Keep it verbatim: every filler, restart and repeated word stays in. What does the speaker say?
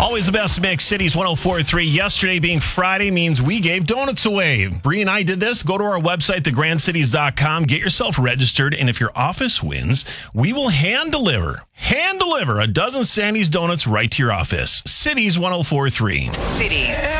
Always the best mix. Cities one oh four point three. Yesterday being Friday means we gave donuts away. Bree and I did this. Go to our website, the grand cities dot com. Get yourself registered. And if your office wins, we will hand deliver, hand deliver a dozen Sandy's donuts right to your office. Cities one oh four point three. Cities.